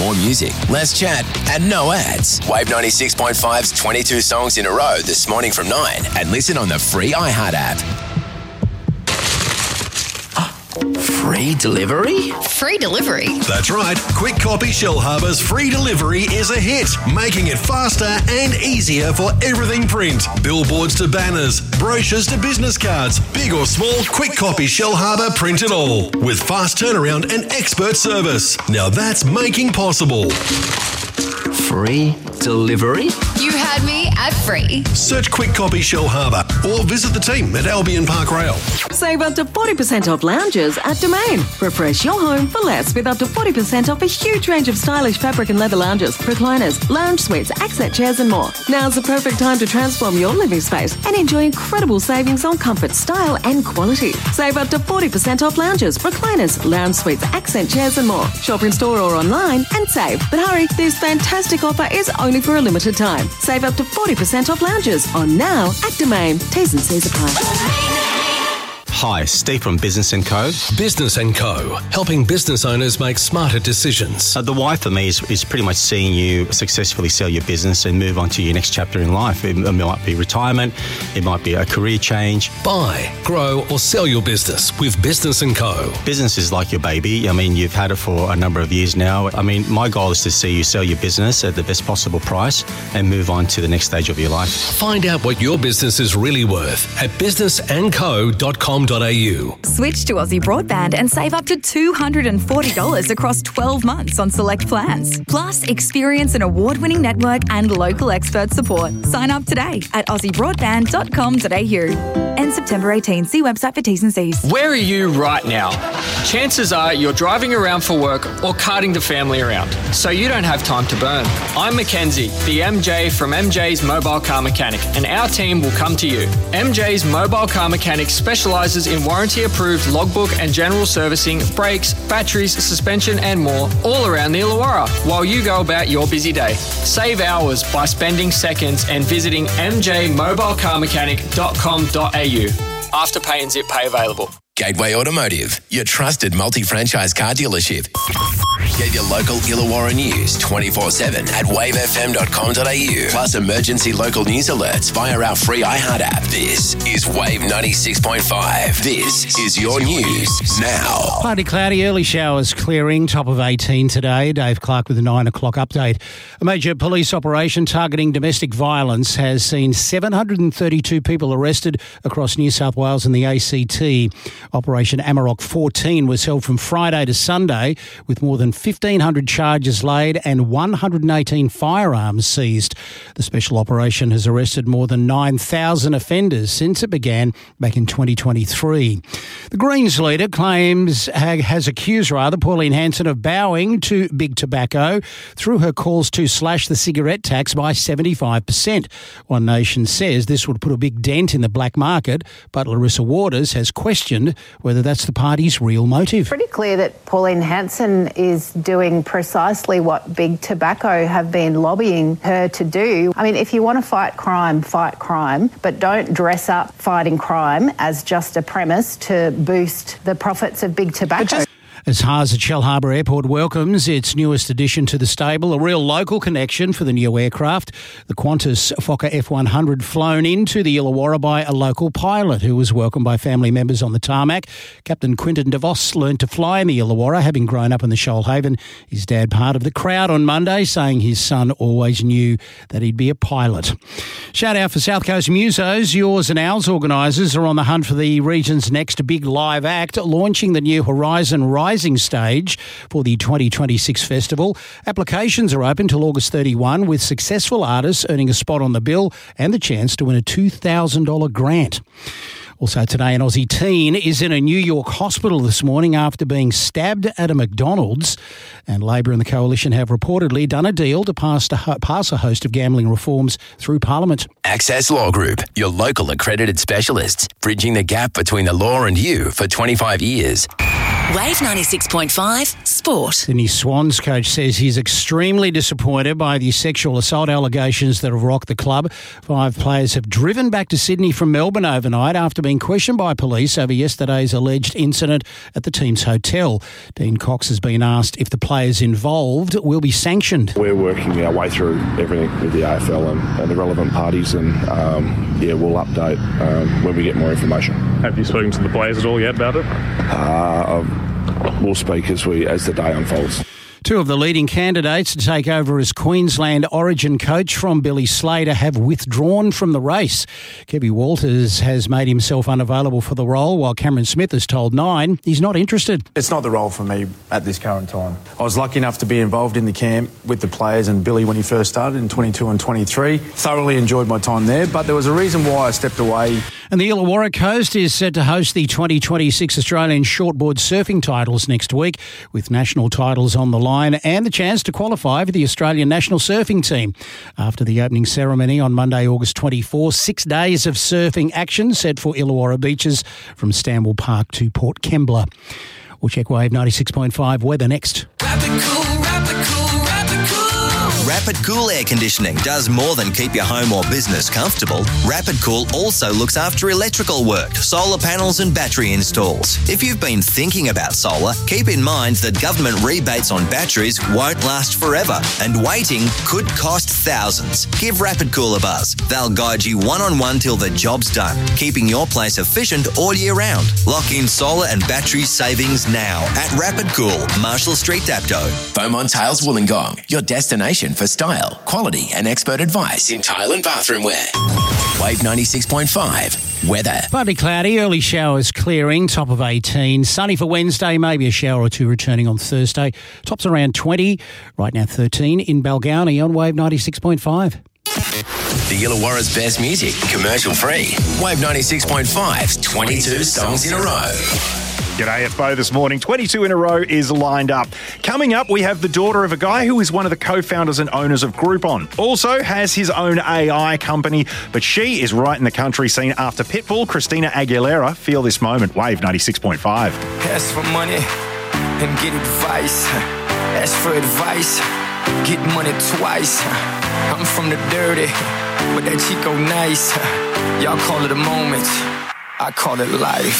more music, less chat, and no ads. Wave 96.5's 22 songs in a row this morning from 9, and listen on the free iHeart app. Free delivery? Free delivery? That's right. Quick Copy Shellharbour's free delivery is a hit, making it faster and easier for everything print. Billboards to banners, brochures to business cards, big or small, Quick Copy Shellharbour print it all. With fast turnaround and expert service. Now that's making possible. Free delivery? You had me at free. Search Quick Copy Shellharbour or visit the team at Albion Park Rail. Save up to 40% off lounges at Domain. Refresh your home for less with up to 40% off a huge range of stylish fabric and leather lounges, recliners, lounge suites, accent chairs and more. Now's the perfect time to transform your living space and enjoy incredible savings on comfort, style and quality. Save up to 40% off lounges, recliners, lounge suites, accent chairs and more. Shop in store or online and save. But hurry, this fantastic offer is only for a limited time. Save up to 40% off lounges on now at Domain. T's and C's apply. Hi, Steve from Business & Co. Business & Co. Helping business owners make smarter decisions. The why for me is pretty much seeing you successfully sell your business and move on to your next chapter in life. It might be retirement, it might be a career change. Buy, grow or sell your business with Business & Co. Business is like your baby. I mean, you've had it for a number of years now. I mean, my goal is to see you sell your business at the best possible price and move on to the next stage of your life. Find out what your business is really worth at businessandco.com.au. Switch to Aussie Broadband and save up to $240 across 12 months on select plans. Plus, experience an award-winning network and local expert support. Sign up today at aussiebroadband.com.au. End September 18. See website for T's and C's. Where are you right now? Chances are you're driving around for work or carting the family around, so you don't have time to burn. I'm Mackenzie, the MJ from MJ's Mobile Car Mechanic, and our team will come to you. MJ's Mobile Car Mechanic specialises in warranty-approved logbook and general servicing, brakes, batteries, suspension and more, all around the Illawarra, while you go about your busy day. Save hours by spending seconds and visiting mjmobilecarmechanic.com.au. Afterpay and zip pay available. Gateway Automotive, your trusted multi-franchise car dealership. Get your local Illawarra news 24/7 at wavefm.com.au. Plus emergency local news alerts via our free iHeart app. This is Wave 96.5. This is your news now. Partly cloudy, early showers clearing, top of 18 today. Dave Clark with a 9 o'clock update. A major police operation targeting domestic violence has seen 732 people arrested across New South Wales and the ACT. Operation Amarok 14 was held from Friday to Sunday with more than 1,500 charges laid and 118 firearms seized. The special operation has arrested more than 9,000 offenders since it began back in 2023. The Greens leader has accused Pauline Hanson of bowing to Big Tobacco through her calls to slash the cigarette tax by 75%. One Nation says this would put a big dent in the black market, but Larissa Waters has questioned whether that's the party's real motive. Pretty clear that Pauline Hanson is doing precisely what Big Tobacco have been lobbying her to do. I mean, if you want to fight crime, but don't dress up fighting crime as just a premise to boost the profits of Big Tobacco. As Haas at Shellharbour Airport welcomes its newest addition to the stable, a real local connection for the new aircraft. The Qantas Fokker F100 flown into the Illawarra by a local pilot who was welcomed by family members on the tarmac. Captain Quinton DeVos learned to fly in the Illawarra, having grown up in the Shoalhaven. His dad part of the crowd on Monday, saying his son always knew that he'd be a pilot. Shout out for South Coast Musos. Yours and Ours organisers are on the hunt for the region's next big live act, launching the new Horizon Rising stage for the 2026 festival. Applications are open till August 31, with successful artists earning a spot on the bill and the chance to win a $2,000 grant. Also today, an Aussie teen is in a New York hospital this morning after being stabbed at a McDonald's. And Labor and the Coalition have reportedly done a deal to pass a host of gambling reforms through Parliament. Access Law Group, your local accredited specialists, bridging the gap between the law and you for 25 years. Wave 96.5 Sport. Sydney Swans coach says he's extremely disappointed by the sexual assault allegations that have rocked the club. 5 players have driven back to Sydney from Melbourne overnight after being being questioned by police over yesterday's alleged incident at the team's hotel. Dean Cox has been asked if the players involved will be sanctioned. We're working our way through everything with the AFL and the relevant parties, and we'll update when we get more information. Have you spoken to the players at all yet about it? We'll speak as the day unfolds. Two of the leading candidates to take over as Queensland Origin coach from Billy Slater have withdrawn from the race. Kevy Walters has made himself unavailable for the role, while Cameron Smith has told Nine he's not interested. It's not the role for me at this current time. I was lucky enough to be involved in the camp with the players and Billy when he first started in 22 and 23. Thoroughly enjoyed my time there, but there was a reason why I stepped away. And the Illawarra Coast is set to host the 2026 Australian Shortboard Surfing titles next week, with national titles on the line and the chance to qualify for the Australian national surfing team. After the opening ceremony on Monday, August 24, 6 days of surfing action set for Illawarra beaches from Stanwell Park to Port Kembla. We'll check Wave 96.5 weather next. Rapid Cool Air Conditioning does more than keep your home or business comfortable. Rapid Cool also looks after electrical work, solar panels and battery installs. If you've been thinking about solar, keep in mind that government rebates on batteries won't last forever, and waiting could cost thousands. Give Rapid Cool a buzz. They'll guide you one-on-one till the job's done, keeping your place efficient all year round. Lock in solar and battery savings now at Rapid Cool, Marshall Street, Dapto. Beaumont Tiles Wollongong, your destination for style, quality and expert advice in tile and bathroom wear. Wave 96.5 weather. Partly cloudy, early showers clearing, top of 18. Sunny for Wednesday, maybe a shower or two returning on Thursday. Tops around 20, right now 13 in Balgownie on Wave 96.5. The Illawarra's best music, commercial free. Wave 96.5's 22 songs in a row. G'day, it's Bo this morning. 22 in a row is lined up. Coming up, we have the daughter of a guy who is one of the co-founders and owners of Groupon. Also has his own AI company, but she is right in the country scene after Pitbull, Christina Aguilera. Feel this moment. Wave 96.5. Ask for money and get advice. Ask for advice, get money twice. I'm from the dirty, but that Chico nice. Y'all call it a moment, I call it life.